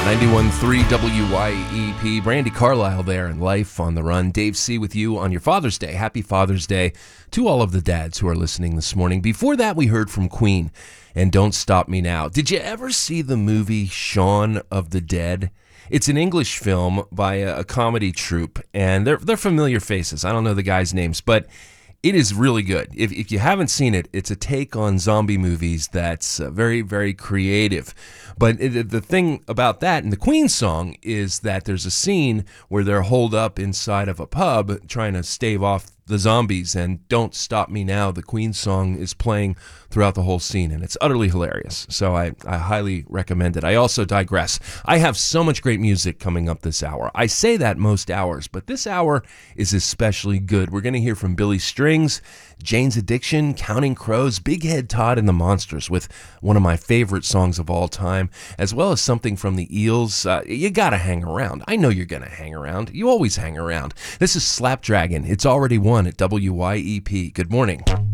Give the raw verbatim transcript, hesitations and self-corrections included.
ninety-one point three W Y E P. Brandy Carlisle there in Life on the Run. Dave C. with you on your Father's Day. Happy Father's Day to all of the dads who are listening this morning. Before that, we heard from Queen and Don't Stop Me Now. Did you ever see the movie Shaun of the Dead? It's an English film by a, a comedy troupe, and they're, they're familiar faces. I don't know the guys' names, but it is really good. If, if you haven't seen it, it's a take on zombie movies that's uh, very, very creative. But it, the thing about that and the Queen song is that there's a scene where they're holed up inside of a pub trying to stave off the zombies, and Don't Stop Me Now, the Queen song, is playing throughout the whole scene, and it's utterly hilarious. So I, I highly recommend it. I also digress. I have so much great music coming up this hour. I say that most hours, but this hour is especially good. We're going to hear from Billy Strings, Jane's Addiction, Counting Crows, Big Head Todd and the Monsters with one of my favorite songs of all time, as well as something from the Eels. Uh, you got to hang around. I know you're going to hang around. You always hang around. This is Slapdragon. It's already won at W Y E P. Good morning.